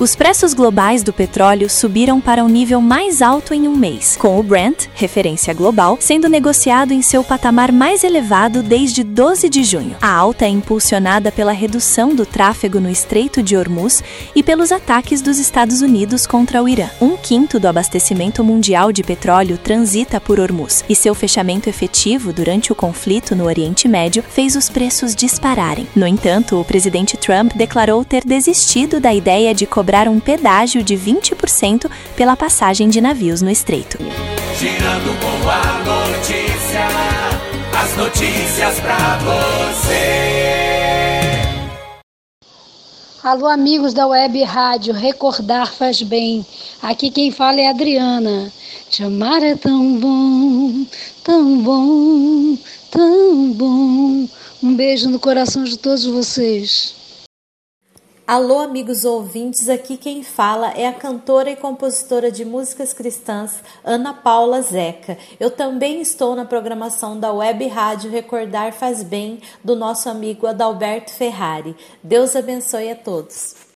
Os preços globais do petróleo subiram para um nível mais alto em um mês, com o Brent, referência global, sendo negociado em seu patamar mais elevado desde 12 de junho. A alta é impulsionada pela redução do tráfego no Estreito de Hormuz e pelos ataques dos Estados Unidos contra o Irã. 1/5 do abastecimento mundial de petróleo transita por Hormuz, e seu fechamento efetivo durante o conflito no Oriente Médio fez os preços dispararem. No entanto, o presidente Trump declarou ter desistido da ideia de cobrar um pedágio de 20% pela passagem de navios no estreito. Girando com a notícia, as notícias pra você. Alô, amigos da Web Rádio, recordar faz bem. Aqui quem fala é a Adriana. Te amar é tão bom, tão bom, tão bom. Um beijo no coração de todos vocês. Alô, amigos ouvintes, aqui quem fala é a cantora e compositora de músicas cristãs Ana Paula Zeca. Eu também estou na programação da Web Rádio Recordar Faz Bem, do nosso amigo Adalberto Ferrari. Deus abençoe a todos.